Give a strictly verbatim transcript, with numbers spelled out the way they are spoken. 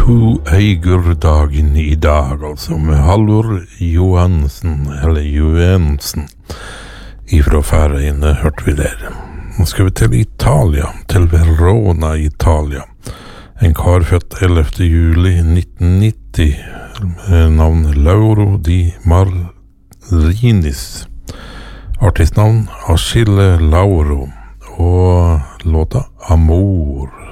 To Eigur-dagen i dag, altså med Halvor Johansen, eller Johansen, ifra Færøyene, hørte vi der. Nå skal vi til Italia, til Verona, Italia. En kar født ellevte juli nitten nitti, med navn Lauro di Marinis. Artistnavn Achille Lauro, og låta Amor.